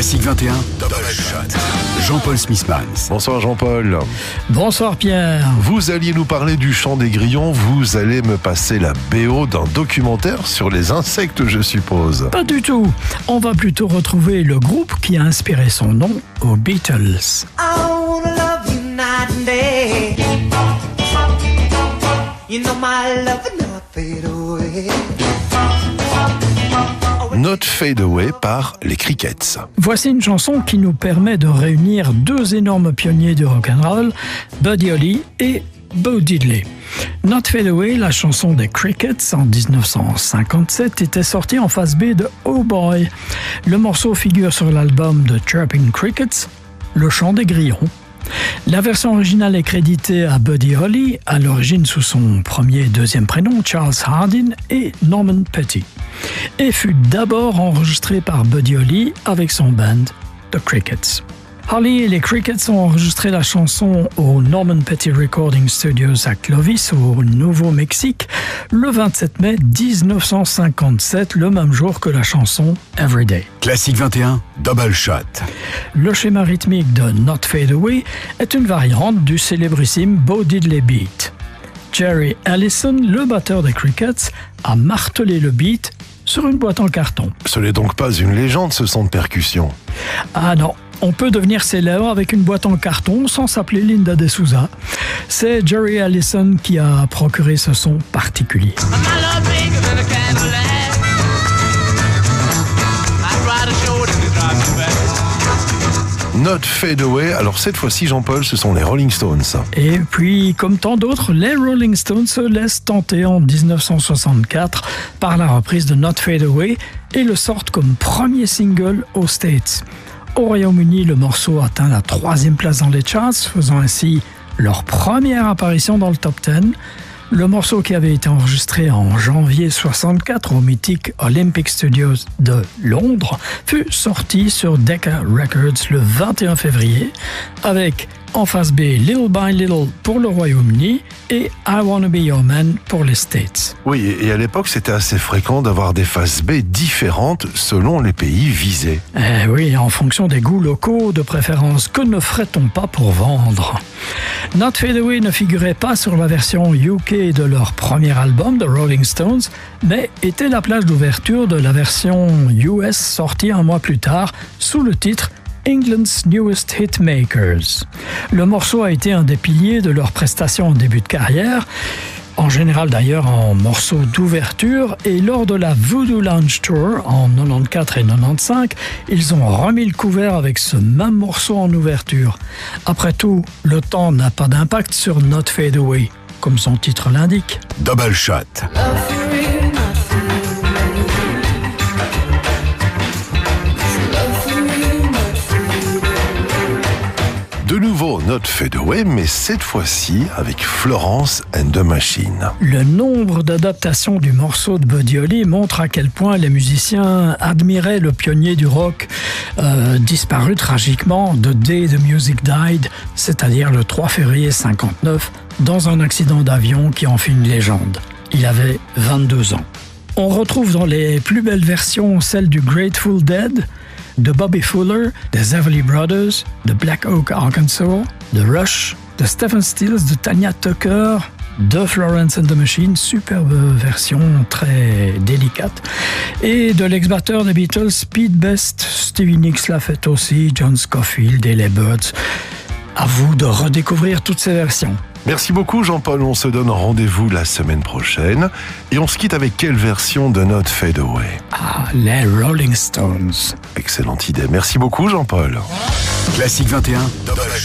Classique 21, Double Shot. Jean-Paul Smithmans. Bonsoir Jean-Paul. Bonsoir Pierre. Vous alliez nous parler du chant des grillons, vous allez me passer la BO d'un documentaire sur les insectes, je suppose. Pas du tout. On va plutôt retrouver le groupe qui a inspiré son nom aux Beatles. I wanna love you night and day. You know my love will not fade away. Not Fade Away par les Crickets. Voici une chanson qui nous permet de réunir deux énormes pionniers du rock'n'roll, Buddy Holly et Bo Diddley. Not Fade Away, la chanson des Crickets en 1957, était sortie en face B de Oh Boy. Le morceau figure sur l'album de Chirping Crickets, Le chant des grillons. La version originale est créditée à Buddy Holly, à l'origine sous son premier et deuxième prénom, Charles Hardin et Norman Petty, et fut d'abord enregistrée par Buddy Holly avec son band, The Crickets. Holly et les Crickets ont enregistré la chanson au Norman Petty Recording Studios à Clovis, au Nouveau-Mexique, le 27 mai 1957, le même jour que la chanson Everyday. Classique 21, Double Shot. Le schéma rythmique de Not Fade Away est une variante du célébrissime Bo Diddley Beat. Jerry Allison, le batteur des Crickets, a martelé le beat sur une boîte en carton. Ce n'est donc pas une légende, ce son de percussion. Ah non, on peut devenir célèbre avec une boîte en carton sans s'appeler Linda De Souza. C'est Jerry Allison qui a procuré ce son particulier. Not Fade Away, alors cette fois-ci Jean-Paul, ce sont les Rolling Stones. Et puis, comme tant d'autres, les Rolling Stones se laissent tenter en 1964 par la reprise de Not Fade Away et le sortent comme premier single aux States. Au Royaume-Uni, le morceau atteint la 3e place dans les charts, faisant ainsi leur première apparition dans le top 10. Le morceau qui avait été enregistré en janvier 64 au mythique Olympic Studios de Londres fut sorti sur Decca Records le 21 février avec en face B Little by Little pour le Royaume-Uni et I Wanna Be Your Man pour les States. Oui, et à l'époque c'était assez fréquent d'avoir des faces B différentes selon les pays visés. Eh oui, en fonction des goûts locaux de préférence, que ne ferait-on pas pour vendre? Not Fade Away ne figurait pas sur la version UK de leur premier album, The Rolling Stones, mais était la plage d'ouverture de la version US sortie un mois plus tard sous le titre England's Newest Hitmakers. Le morceau a été un des piliers de leur prestation en début de carrière, en général d'ailleurs en morceau d'ouverture, et lors de la Voodoo Lounge Tour en 94 et 95, ils ont remis le couvert avec ce même morceau en ouverture. Après tout, le temps n'a pas d'impact sur Not Fade Away, comme son titre l'indique. Double Shot. De nouveau Not Fade Away, mais cette fois-ci avec Florence and the Machine. Le nombre d'adaptations du morceau de Buddy Holly montre à quel point les musiciens admiraient le pionnier du rock disparu tragiquement The Day the Music Died, c'est-à-dire le 3 février 59, dans un accident d'avion qui en fit une légende. Il avait 22 ans. On retrouve dans les plus belles versions celles du Grateful Dead, de Bobby Fuller, des Everly Brothers, de Black Oak Arkansas, de Rush, de Stephen Stills, de Tanya Tucker, de Florence and the Machine, superbe version très délicate, et de l'ex-batteur des Beatles, Pete Best. Stevie Nicks l'a fait aussi, John Scofield et les Birds. À vous de redécouvrir toutes ces versions. Merci beaucoup Jean-Paul, on se donne rendez-vous la semaine prochaine et on se quitte avec quelle version de Not Fade Away? Ah, les Rolling Stones. Excellente idée, merci beaucoup Jean-Paul. Classique 21, Double Shot.